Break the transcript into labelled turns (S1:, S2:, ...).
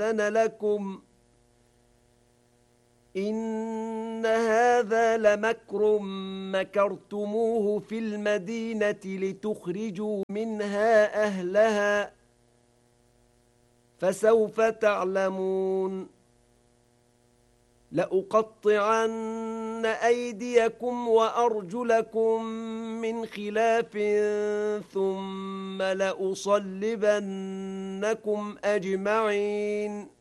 S1: لكم إن هذا لمكر مكرتموه في المدينة لتخرجوا منها أهلها فسوف تعلمون لأقطعن أيديكم وأرجلكم من خلاف ثم لأصلبنكم أجمعين